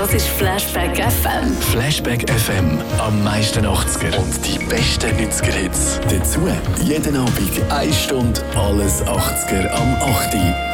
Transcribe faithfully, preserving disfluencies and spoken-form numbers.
hörst Flashback F M. Flashback F M. Am meisten achtziger. Und die besten neunziger Hits. Dazu jeden Abend eine Stunde alles achtziger am acht Uhr.